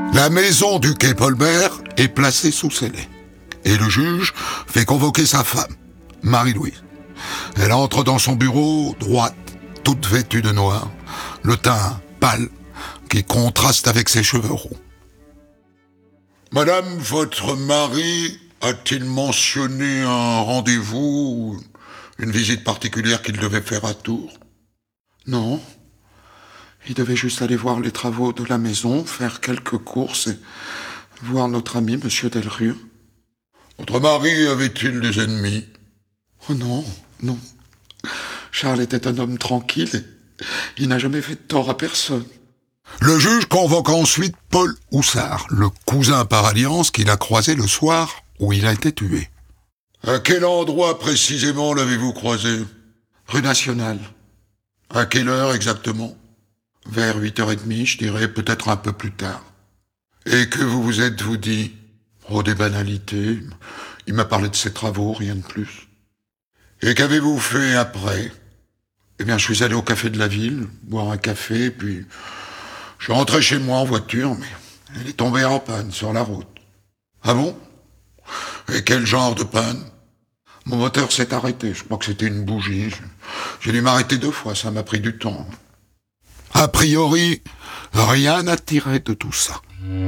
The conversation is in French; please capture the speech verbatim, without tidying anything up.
La maison du quai Polbert est placée sous scellé. Et le juge fait convoquer sa femme, Marie-Louise. Elle entre dans son bureau, droite, toute vêtue de noir, le teint pâle qui contraste avec ses cheveux roux. Madame, votre mari a-t-il mentionné un rendez-vous, une visite particulière qu'il devait faire à Tours? Non. Il devait juste aller voir les travaux de la maison, faire quelques courses et voir notre ami, Monsieur Delrue. Votre mari avait-il des ennemis? Oh non, non. Charles était un homme tranquille et il n'a jamais fait de tort à personne. Le juge convoque ensuite Paul Houssard, le cousin par alliance qu'il a croisé le soir où il a été tué. À quel endroit précisément l'avez-vous croisé? Rue Nationale. À quelle heure exactement? Vers huit heures trente, je dirais, peut-être un peu plus tard. Et que vous vous êtes-vous dit? Oh, des banalités. Il m'a parlé de ses travaux, rien de plus. Et qu'avez-vous fait après? Eh bien, je suis allé au café de la ville, boire un café, puis je suis rentré chez moi en voiture, mais elle est tombée en panne sur la route. Ah bon? Et quel genre de panne? Mon moteur s'est arrêté, je crois que c'était une bougie. J'ai dû m'arrêter deux fois, ça m'a pris du temps. A priori, rien à tirer de tout ça.